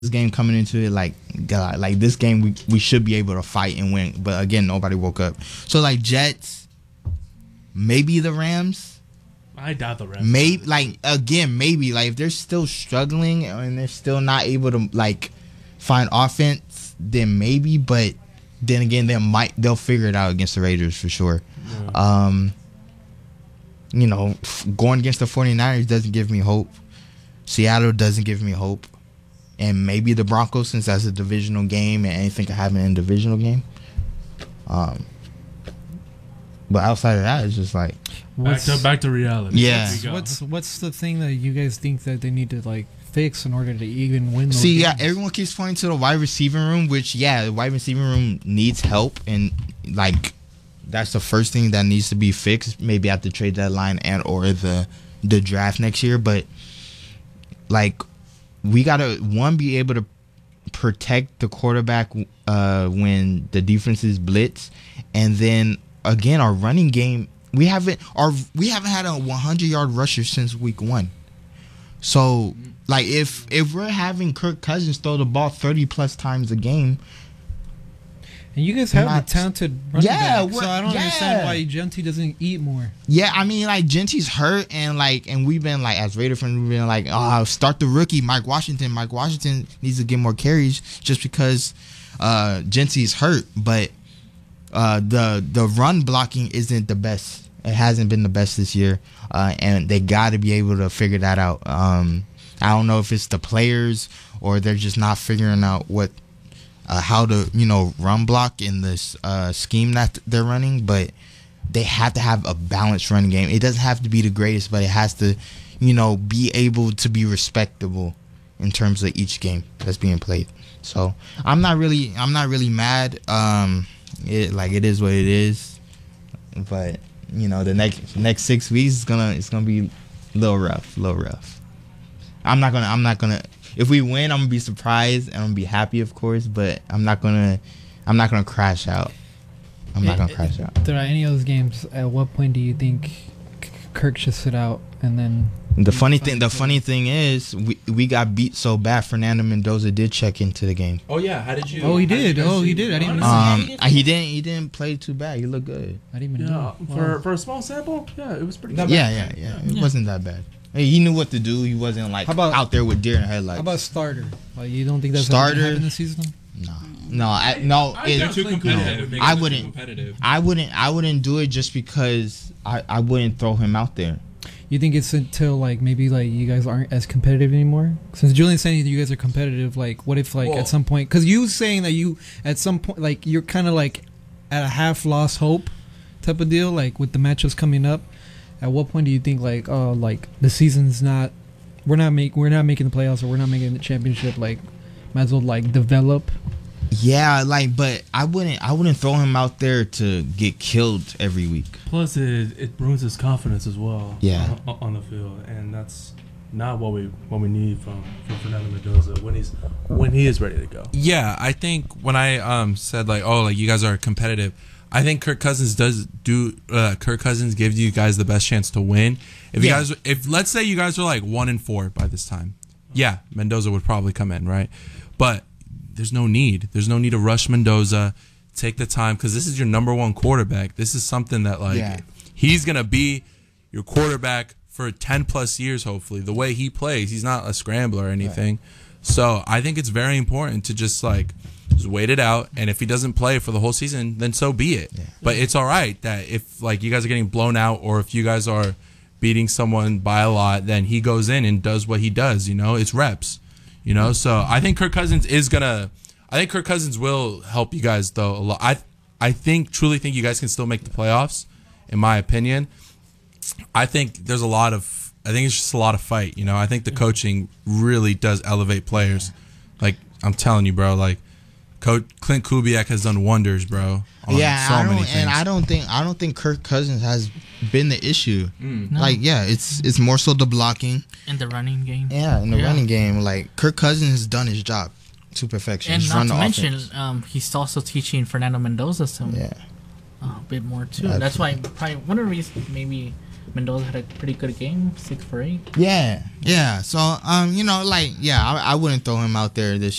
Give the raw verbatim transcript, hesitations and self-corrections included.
this game coming into it like God, like this game we we should be able to fight and win. But again, nobody woke up. So like Jets, maybe the Rams. I doubt the Rams. Maybe like again, maybe like if they're still struggling and they're still not able to like find offense, then maybe. But then again, they might they'll figure it out against the Raiders for sure. Yeah. Um, you know, going against the 49ers doesn't give me hope. Seattle doesn't give me hope. And maybe the Broncos, since that's a divisional game and anything can happen in a divisional game. Um, but outside of that, it's just like back to back to reality. Yeah. What's what's the thing that you guys think that they need to like fix in order to even win? Those See, games? yeah, everyone keeps pointing to the wide receiving room, which yeah, the wide receiving room needs help, and like that's the first thing that needs to be fixed. Maybe at the trade deadline and or the the draft next year, but like. We gotta one be able to protect the quarterback uh, when the defense is blitz, and then again our running game. We haven't our we haven't had a one hundred yard rusher since week one. So like if if we're having Kirk Cousins throw the ball thirty plus times a game. And you guys have not, the talented running yeah, back, so I don't yeah. understand why Genty doesn't eat more. Yeah, I mean, like, Genty's hurt, and, like, and we've been, like, as Raider fans, we've been, like, oh, start the rookie, Mike Washington. Mike Washington needs to get more carries just because uh, Genty's hurt. But uh, the the run blocking isn't the best. It hasn't been the best this year, uh, and they got to be able to figure that out. Um, I don't know if it's the players or they're just not figuring out what Uh, how to, you know, run block in this uh, scheme that they're running, but they have to have a balanced running game. It doesn't have to be the greatest, but it has to, you know, be able to be respectable in terms of each game that's being played. So I'm not really, I'm not really mad. Um, it like it is what it is, but you know, the next next six weeks is gonna it's gonna be a little rough, a little rough. I'm not gonna, I'm not gonna. If we win, I'm gonna be surprised and I'm gonna be happy, of course. But I'm not gonna, I'm not gonna crash out. I'm not gonna crash out. Throughout any of those games, at what point do you think Kirk should sit out and then? The funny thing, the funny thing is, we we got beat so bad. Fernando Mendoza did check into the game. Oh yeah, how did you? Oh, he did. Oh, he did. I didn't. Um, he didn't. He didn't play too bad. He looked good. I didn't even yeah, know. For wow. for a small sample, yeah, it was pretty. Yeah, good. yeah, yeah, yeah. It yeah. wasn't that bad. He knew what to do. He wasn't like about, out there with deer in headlights. How about starter? Like, you don't think that's starter in the season? No, no, I, no. I it, too competitive. No, I wouldn't. I wouldn't. I wouldn't do it just because I, I wouldn't throw him out there. You think it's until like maybe like you guys aren't as competitive anymore? Since Julian's saying that you guys are competitive, like what if like Whoa. at some point? Because you saying that you at some point like you're kind of like at a half lost hope type of deal, like with the matchups coming up. At what point do you think like oh like the season's not we're not make we're not making the playoffs or we're not making the championship, like might as well like develop? Yeah, like but I wouldn't I wouldn't throw him out there to get killed every week. Plus it it ruins his confidence as well. Yeah. on, on the field, and that's not what we what we need from, from Fernando Mendoza when he's when he is ready to go. Yeah, I think when I um said like oh like you guys are competitive, I think Kirk Cousins does do. Uh, Kirk Cousins gives you guys the best chance to win. If yeah. you guys, if let's say you guys are like one and four by this time, yeah, Mendoza would probably come in, right? But there's no need. There's no need to rush Mendoza. Take the time because this is your number one quarterback. This is something that like yeah. he's gonna be your quarterback for ten plus years. Hopefully, the way he plays, he's not a scrambler or anything. Right. So I think it's very important to just like. Just wait it out, and if he doesn't play for the whole season, then so be it. Yeah. But it's all right that if like you guys are getting blown out, or if you guys are beating someone by a lot, then he goes in and does what he does. You know, it's reps. You know, so I think Kirk Cousins is gonna. I think Kirk Cousins will help you guys though a lot. I I think truly think you guys can still make the playoffs. In my opinion, I think there's a lot of. I think it's just a lot of fight. You know, I think the coaching really does elevate players. Like I'm telling you, bro. Like. Coach Clint Kubiak has done wonders, bro. On yeah, so I don't, many things. and I don't think I don't think Kirk Cousins has been the issue. Mm. No. Like, yeah, it's it's more so the blocking in the running game. Yeah, in the yeah. running game, like Kirk Cousins has done his job to perfection. And he's not run to the mention, offense. um, he's also teaching Fernando Mendoza some yeah. uh, a bit more too. Yeah, That's why probably one of the reasons maybe Mendoza had a pretty good game, six for eight. Yeah, yeah. So um, you know, like yeah, I, I wouldn't throw him out there this